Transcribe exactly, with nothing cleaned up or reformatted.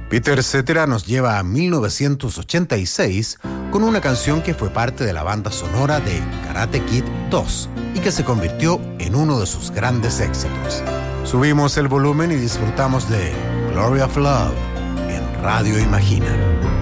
Peter Cetera nos lleva a mil novecientos ochenta y seis con una canción que fue parte de la banda sonora de Karate Kid dos y que se convirtió en uno de sus grandes éxitos. Subimos el volumen y disfrutamos de Glory of Love en Radio Imagina.